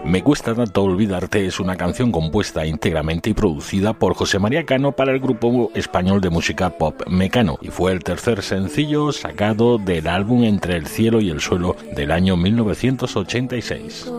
Me cuesta tanto olvidarte es una canción compuesta íntegramente y producida por José María Cano para el grupo español de música pop Mecano, y fue el tercer sencillo sacado del álbum Entre el cielo y el suelo del año 1986.